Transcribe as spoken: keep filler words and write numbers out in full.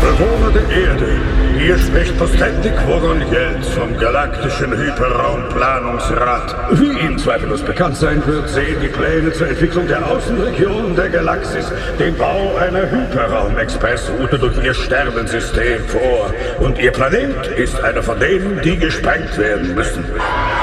Bewohner der Erde, hier spricht Postendik Voron-Jelz vom Galaktischen Hyperraumplanungsrat. Wie Ihnen zweifellos bekannt sein wird, sehen die Pläne zur Entwicklung der Außenregionen der Galaxis den Bau einer Hyperraum-Expressroute durch Ihr Sternensystem vor. Und Ihr Planet ist einer von denen, die gesprengt werden müssen.